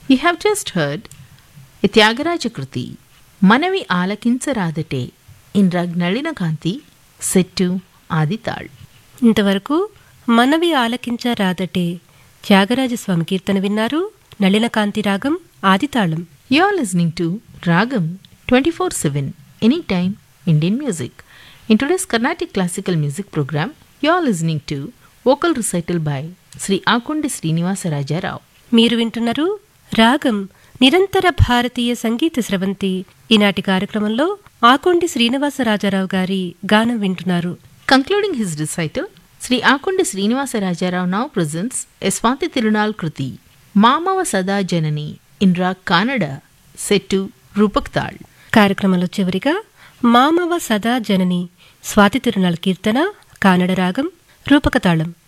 You have just heard a Tyagaraja Kruti, Manavi Alakinsaradate in Rag Nalinakanti, set to Adital. ఇంతవరకు మనవి ఆలకించరాదటే త్యాగరాజస్వామి కీర్తన విన్నారు. నళినకాంతి రాగం ఆదితాళం. You are listening to Ragam 24/7, anytime Indian music. In today's Carnatic Classical Music program, you are listening to vocal recital by Sri Akundi Srinivasa Raja Rao. మీరు వింటున్నారు రాగం నిరంతర భారతీయ సంగీత స్రవంతి. ఈనాటి కార్యక్రమంలో ఆకొండి శ్రీనివాసరాజారావు గారి గానం వింటున్నారు. Concluding his recital, Sri Akundi Srinivasa Raja Rao now presents a Swati Tirunal Kruti, Mamava Sada Janani in Rag Kannada, set to Rupak Tal. కార్యక్రమంలో చివరిగా మామవ సదా జనని స్వాతి తిరునాళ కీర్తన కానడ రాగం రూపకతాళం.